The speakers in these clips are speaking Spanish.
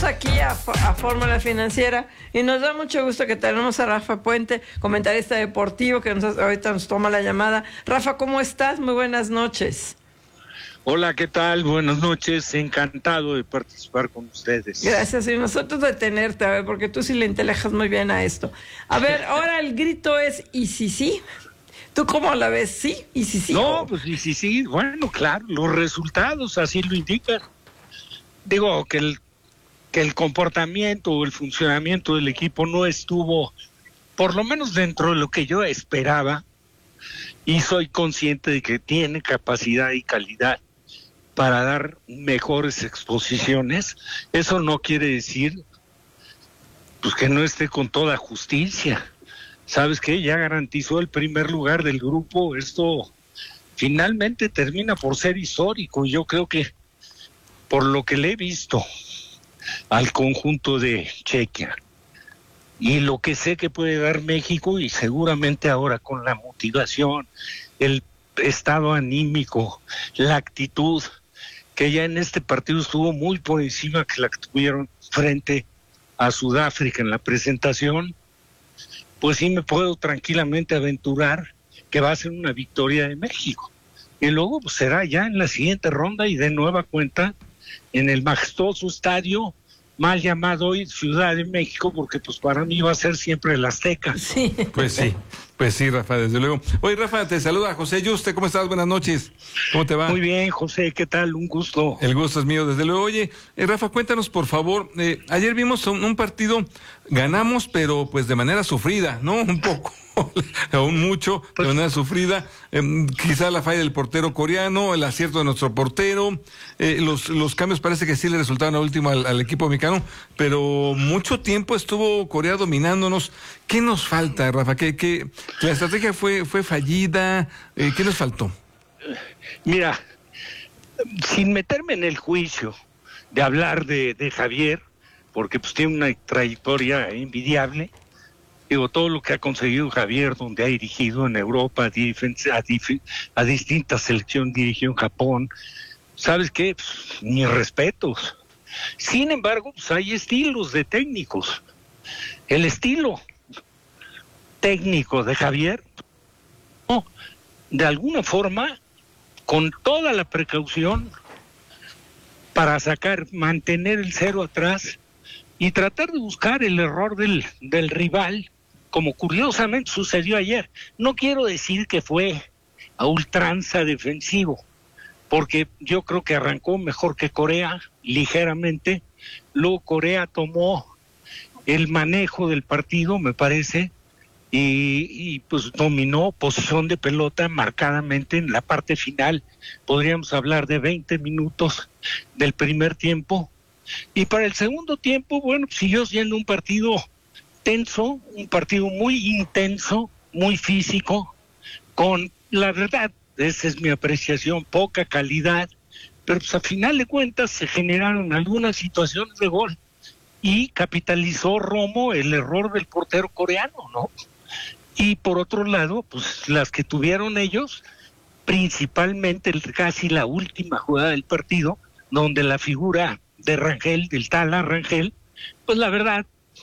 aquí a Fórmula Financiera y nos da mucho gusto que tenemos a Rafa Puente, comentarista deportivo, que ahorita nos toma la llamada. Rafa, ¿cómo estás? Muy buenas noches. Hola, ¿qué tal? Buenas noches, encantado de participar con ustedes. Gracias, y nosotros de tenerte, a ver, porque tú sí le intelejas muy bien a esto. A ver, ahora el grito es, ¿y si sí? ¿Tú cómo la ves? ¿Sí? ¿Y si sí? No, pues y si sí, bueno, claro, los resultados así lo indican. Digo que el comportamiento o el funcionamiento del equipo no estuvo, por lo menos dentro de lo que yo esperaba, y soy consciente de que tiene capacidad y calidad para dar mejores exposiciones. Eso no quiere decir pues que no esté con toda justicia. ¿Sabes qué? Ya garantizó el primer lugar del grupo. Esto finalmente termina por ser histórico. Yo creo que por lo que le he visto al conjunto de Chequia y lo que sé que puede dar México, y seguramente ahora con la motivación, el estado anímico, la actitud, que ya en este partido estuvo muy por encima que la que tuvieron frente a Sudáfrica en la presentación, pues sí me puedo tranquilamente aventurar que va a ser una victoria de México. Y luego pues, será ya en la siguiente ronda y de nueva cuenta en el majestuoso estadio mal llamado hoy Ciudad de México, porque pues para mí va a ser siempre el Azteca. Sí. Pues sí, Rafa, desde luego. Oye, Rafa, te saluda José Yuste, ¿cómo estás? Buenas noches. ¿Cómo te va? Muy bien, José, ¿qué tal? Un gusto. El gusto es mío, desde luego. Oye, Rafa, cuéntanos, por favor, ayer vimos un partido, ganamos, pero pues de manera sufrida, ¿no? Un poco, aún mucho, de manera sufrida. Quizá la falla del portero coreano, el acierto de nuestro portero, los cambios parece que sí le resultaron a último al equipo mexicano, pero mucho tiempo estuvo Corea dominándonos. ¿Qué nos falta, Rafa? ¿Que la estrategia fue fallida? ¿Qué nos faltó? Mira, sin meterme en el juicio de hablar de Javier, porque pues tiene una trayectoria envidiable, digo, todo lo que ha conseguido Javier, donde ha dirigido en Europa, a distintas selecciones, dirigió en Japón, ¿sabes qué? Pues, mis respetos. Sin embargo, pues hay estilos de técnicos. El estilo técnico de Javier, no, de alguna forma, con toda la precaución para mantener el cero atrás y tratar de buscar el error del rival, como curiosamente sucedió ayer. No quiero decir que fue a ultranza defensivo, porque yo creo que arrancó mejor que Corea, ligeramente. Luego Corea tomó el manejo del partido, me parece, y pues dominó posición de pelota marcadamente en la parte final. Podríamos hablar de 20 minutos del primer tiempo. Y para el segundo tiempo, bueno, siguió siendo un partido tenso, un partido muy intenso, muy físico, con, la verdad, esa es mi apreciación, poca calidad, pero pues a final de cuentas se generaron algunas situaciones de gol y capitalizó Romo el error del portero coreano, ¿no? Y por otro lado, pues las que tuvieron ellos, principalmente casi la última jugada del partido, donde la figura de Rangel, del Tala Rangel, pues la verdad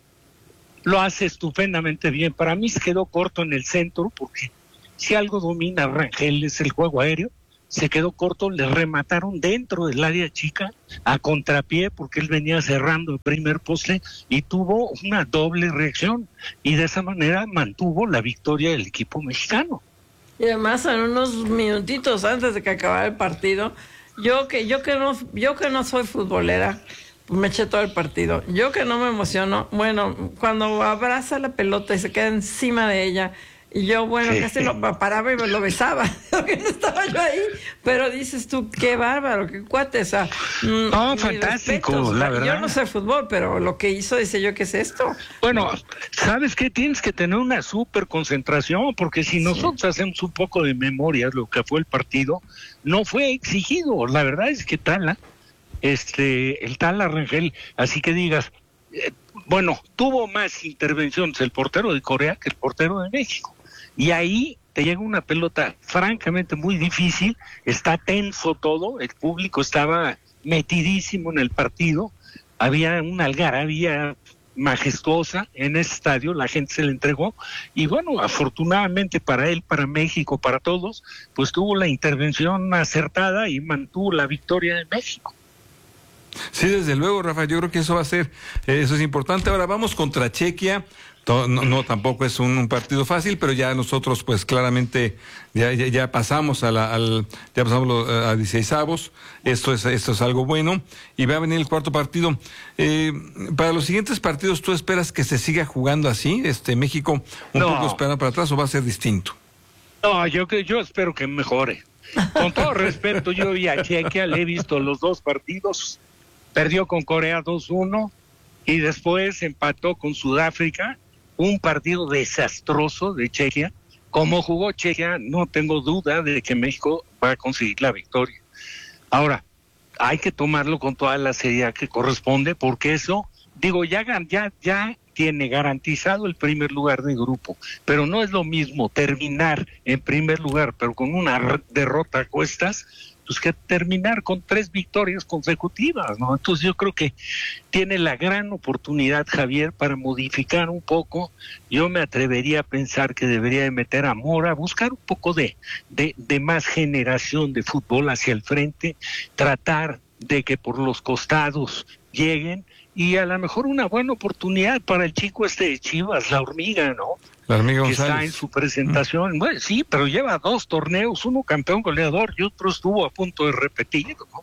lo hace estupendamente bien. Para mí se quedó corto en el centro, porque si algo domina Rangel es el juego aéreo. Se quedó corto, le remataron dentro del área chica a contrapié, porque él venía cerrando el primer poste y tuvo una doble reacción, y de esa manera mantuvo la victoria del equipo mexicano. Y además en unos minutitos antes de que acabara el partido, yo que no soy futbolera, pues me eché todo el partido. Yo que no me emociono, bueno, cuando abraza la pelota y se queda encima de ella, y yo, bueno, casi lo paraba y me lo besaba, porque no estaba yo ahí, pero dices tú, qué bárbaro, qué cuate, o sea, no, fantástico, respetos, la verdad. Yo no sé fútbol, pero lo que hizo, dice yo, ¿qué es esto? Bueno, ¿sabes qué? Tienes que tener una súper concentración, porque si nosotros hacemos un poco de memoria lo que fue el partido, no fue exigido. La verdad es que el Tala Rangel, así que digas, bueno, tuvo más intervenciones el portero de Corea que el portero de México. Y ahí te llega una pelota francamente muy difícil, está tenso todo, el público estaba metidísimo en el partido, había una algarabía majestuosa en ese estadio, la gente se le entregó, y bueno, afortunadamente para él, para México, para todos, pues tuvo la intervención acertada y mantuvo la victoria de México. Sí, desde luego, Rafa, yo creo que eso va a ser, eso es importante. Ahora vamos contra Chequia. No, tampoco es un partido fácil, pero ya nosotros pues claramente ya pasamos ya pasamos a 16avos. Esto es algo bueno y va a venir el cuarto partido. Para los siguientes partidos, ¿tú esperas que se siga jugando así? México poco esperando para atrás, o va a ser distinto? No, yo espero que mejore. Con todo respeto, yo vi a Chequia, le he visto los dos partidos, perdió con Corea 2-1 y después empató con Sudáfrica. Un partido desastroso de Chequia. Como jugó Chequia, no tengo duda de que México va a conseguir la victoria. Ahora, hay que tomarlo con toda la seriedad que corresponde, porque eso, digo, ya tiene garantizado el primer lugar de grupo, pero no es lo mismo terminar en primer lugar, pero con una derrota a cuestas, pues que terminar con 3 victorias consecutivas, ¿no? Entonces yo creo que tiene la gran oportunidad Javier para modificar un poco. Yo me atrevería a pensar que debería de meter a Mora, buscar un poco de más generación de fútbol hacia el frente, tratar de que por los costados lleguen, y a lo mejor una buena oportunidad para el chico de Chivas, la hormiga, ¿no? La hormiga que González. Está en su presentación. Bueno, sí, pero lleva 2 torneos, uno campeón goleador y otro estuvo a punto de repetir, ¿no?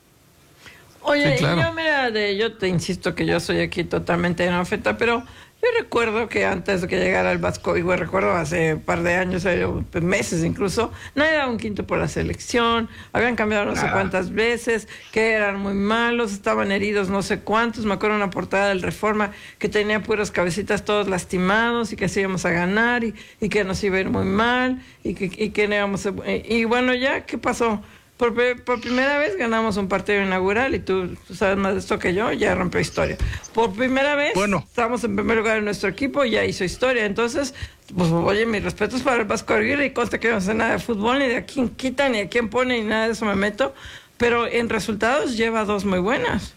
Oye, Sí, claro. yo te insisto que yo soy aquí totalmente analfabeta, pero yo recuerdo que antes de que llegara el Vasco, igual recuerdo hace un par de años, meses incluso, no era un quinto por la selección, habían cambiado no sé cuántas veces, que eran muy malos, estaban heridos no sé cuántos. Me acuerdo una portada del Reforma que tenía puras cabecitas todos lastimados y que así íbamos a ganar y que nos iba a ir muy mal y que no íbamos a... Y bueno, ya, ¿qué pasó? Por primera vez ganamos un partido inaugural y tú sabes más de esto que yo, ya rompió historia. Por primera vez estamos en primer lugar en nuestro equipo, ya hizo historia. Entonces, pues oye, mis respetos para el Vasco Aguirre, y consta que no sé nada de fútbol, ni de a quién quita, ni a quién pone, ni nada de eso me meto, pero en resultados lleva 2 muy buenas.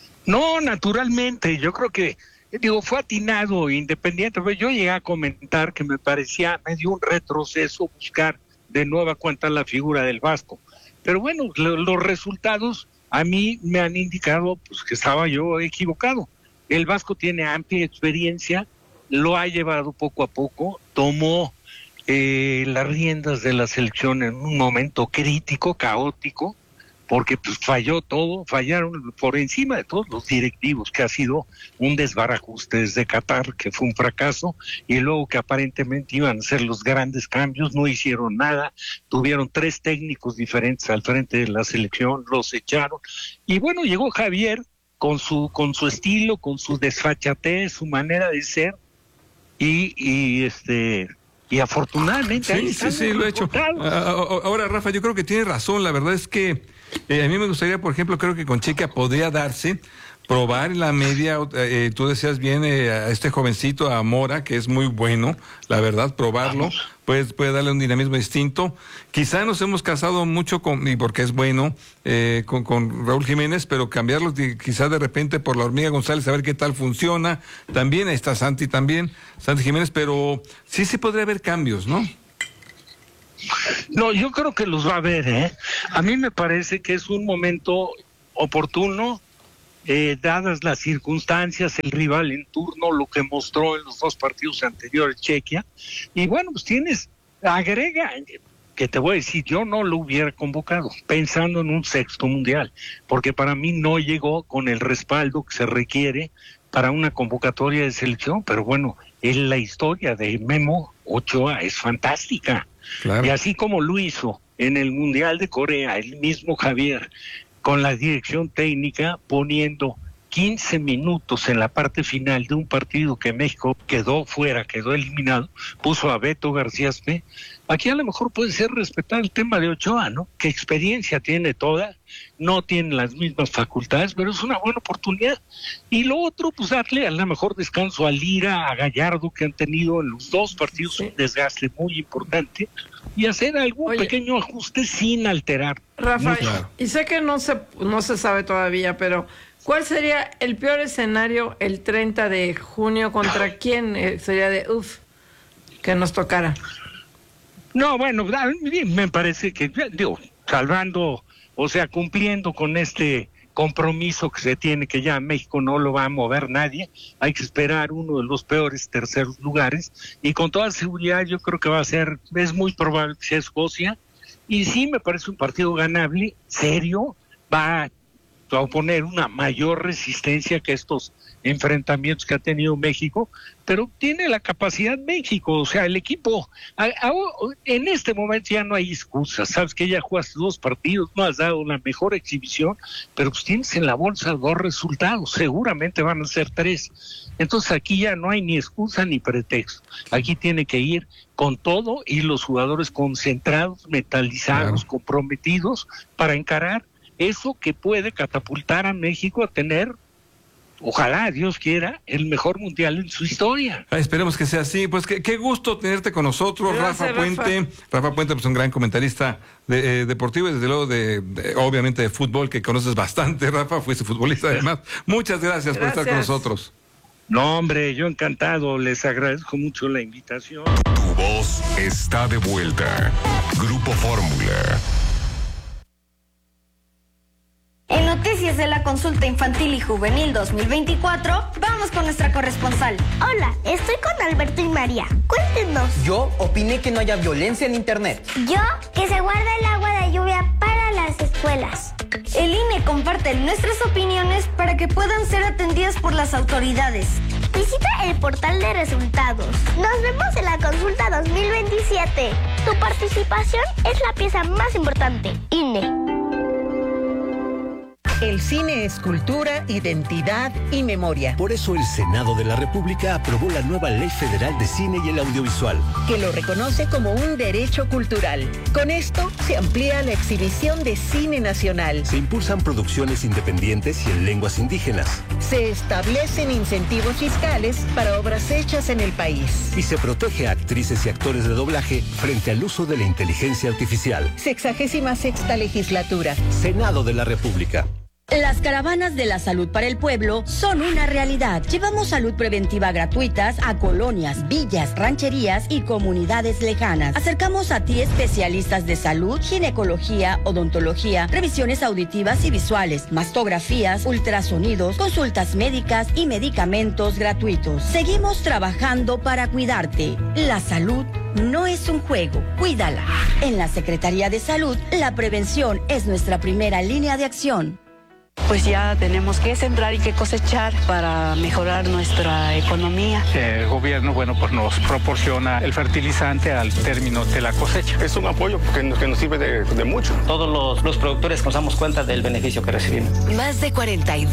No, naturalmente, yo creo que, fue atinado, independiente, pero yo llegué a comentar que me dio un retroceso buscar de nueva cuenta la figura del Vasco. Pero bueno, los resultados a mí me han indicado pues que estaba yo equivocado. El Vasco tiene amplia experiencia, lo ha llevado poco a poco, tomó las riendas de la selección en un momento crítico, caótico, porque pues fallaron por encima de todos los directivos, que ha sido un desbarajuste desde Qatar, que fue un fracaso, y luego que aparentemente iban a ser los grandes cambios, no hicieron nada, tuvieron 3 técnicos diferentes al frente de la selección, los echaron, y bueno, llegó Javier con su estilo, con su desfachatez, su manera de ser, y afortunadamente sí, lo he hecho. Ahora, Rafa, yo creo que tiene razón. La verdad es que a mí me gustaría, por ejemplo, creo que con Chequia podría darse, probar en la media, tú decías bien, a este jovencito, a Mora, que es muy bueno, la verdad, probarlo, pues puede darle un dinamismo distinto. Quizá nos hemos casado mucho y porque es bueno, con Raúl Jiménez, pero cambiarlo quizá de repente por la hormiga González, a ver qué tal funciona. También está Santi Jiménez, pero sí podría haber cambios, ¿no? No, yo creo que los va a haber, ¿eh? A mí me parece que es un momento oportuno, dadas las circunstancias, el rival en turno, lo que mostró en los 2 partidos anteriores Chequia, y bueno, pues agrega, que te voy a decir, yo no lo hubiera convocado, pensando en un 6º mundial, porque para mí no llegó con el respaldo que se requiere para una convocatoria de selección, pero bueno, la historia de Memo Ochoa es fantástica, claro. Y así como lo hizo en el Mundial de Corea, el mismo Javier, con la dirección técnica, poniendo 15 minutos en la parte final de un partido que México quedó eliminado, puso a Beto García Aspe. Aquí a lo mejor puede ser respetar el tema de Ochoa, ¿no? Que experiencia tiene toda, no tiene las mismas facultades, pero es una buena oportunidad. Y lo otro, pues darle a lo mejor descanso a Lira, a Gallardo, que han tenido en los 2 partidos un desgaste muy importante, y hacer algún pequeño ajuste sin alterar. Rafa, y sé que no se sabe todavía, pero ¿Cuál sería el peor escenario el 30 de junio? ¿Contra quién sería que nos tocara? No, bueno, me parece que, salvando, o sea, cumpliendo con este compromiso que se tiene, que ya México no lo va a mover nadie, hay que esperar uno de los peores terceros lugares, y con toda seguridad yo creo que es muy probable que sea Escocia, y sí me parece un partido ganable, serio, va a oponer una mayor resistencia que estos enfrentamientos que ha tenido México, pero tiene la capacidad México, o sea, el equipo, en este momento ya no hay excusas, sabes que ya jugaste 2 partidos, no has dado la mejor exhibición, pero pues tienes en la bolsa 2 resultados, seguramente van a ser 3, entonces aquí ya no hay ni excusa ni pretexto, aquí tiene que ir con todo y los jugadores concentrados, mentalizados, comprometidos para encarar eso que puede catapultar a México a tener, ojalá Dios quiera, el mejor mundial en su historia. Esperemos que sea así. Pues qué gusto tenerte con nosotros. Gracias, Rafa Puente. Rafa Puente, pues un gran comentarista deportivo y desde luego obviamente de fútbol, que conoces bastante, Rafa, fuiste futbolista además. Muchas gracias por estar con nosotros. No, hombre, yo encantado, les agradezco mucho la invitación. Tu voz está de vuelta. Grupo Fórmula. En Noticias de la Consulta Infantil y Juvenil 2024, vamos con nuestra corresponsal. Hola, estoy con Alberto y María. Cuéntenos. Yo opiné que no haya violencia en Internet. Yo, que se guarde el agua de lluvia para las escuelas. El INE comparte nuestras opiniones para que puedan ser atendidas por las autoridades. Visita el portal de resultados. Nos vemos en la consulta 2027. Tu participación es la pieza más importante. INE. El cine es cultura, identidad y memoria. Por eso el Senado de la República aprobó la nueva Ley Federal de Cine y el Audiovisual, que lo reconoce como un derecho cultural. Con esto se amplía la exhibición de cine nacional. Se impulsan producciones independientes y en lenguas indígenas. Se establecen incentivos fiscales para obras hechas en el país. Y se protege a actrices y actores de doblaje frente al uso de la inteligencia artificial. 66ª legislatura. Senado de la República. Las caravanas de la salud para el pueblo son una realidad. Llevamos salud preventiva gratuitas a colonias, villas, rancherías y comunidades lejanas. Acercamos a ti especialistas de salud, ginecología, odontología, revisiones auditivas y visuales, mastografías, ultrasonidos, consultas médicas y medicamentos gratuitos. Seguimos trabajando para cuidarte. La salud no es un juego, cuídala. En la Secretaría de Salud, la prevención es nuestra primera línea de acción. Pues ya tenemos que sembrar y que cosechar para mejorar nuestra economía. El gobierno, pues nos proporciona el fertilizante al término de la cosecha. Es un apoyo que nos sirve de mucho. Todos los productores nos damos cuenta del beneficio que recibimos. Más de 42